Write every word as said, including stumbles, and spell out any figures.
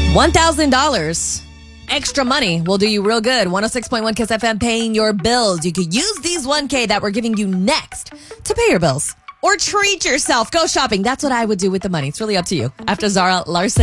one thousand dollars extra money will do you real good. one oh six point one Kiss F M, paying your bills. You could use these one K that we're giving you next to pay your bills or treat yourself. Go shopping. That's what I would do with the money. It's really up to you. After Zara Larson.